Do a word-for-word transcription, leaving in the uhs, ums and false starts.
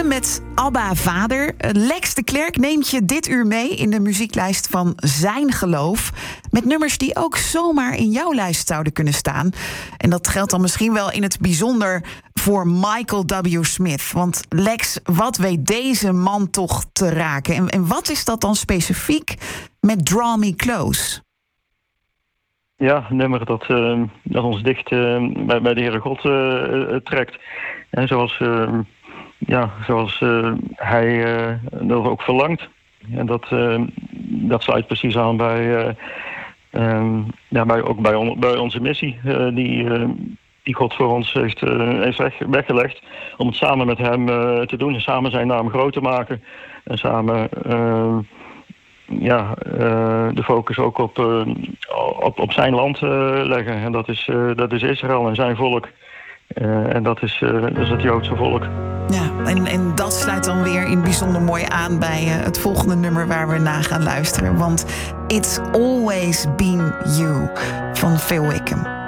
beginnen met Abba Vader. Lex de Klerk neemt je dit uur mee in de muzieklijst van Zijn Geloof. Met nummers die ook zomaar in jouw lijst zouden kunnen staan. En dat geldt dan misschien wel in het bijzonder voor Michael W. Smith. Want Lex, wat weet deze man toch te raken? En, en wat is dat dan specifiek met Draw Me Close? Ja, een nummer dat, uh, dat ons dicht uh, bij, bij de Heere God uh, uh, trekt. En zoals, uh, ja, zoals uh, hij uh, dat ook verlangt. En dat, uh, dat sluit precies aan bij, uh, um, ja, bij, ook bij, on, bij onze missie. Uh, die, uh, die God voor ons heeft, uh, heeft weg, weggelegd. Om het samen met hem uh, te doen. En samen zijn naam groot te maken. En samen... Uh, ja, uh, de focus ook op, uh, op, op zijn land uh, leggen. En dat is, uh, dat is Israël en zijn volk. Uh, en dat is, uh, dat is het Joodse volk. Ja, en, en dat sluit dan weer in bijzonder mooi aan bij uh, het volgende nummer waar we naar gaan luisteren. Want It's Always Been You van Phil Wickham.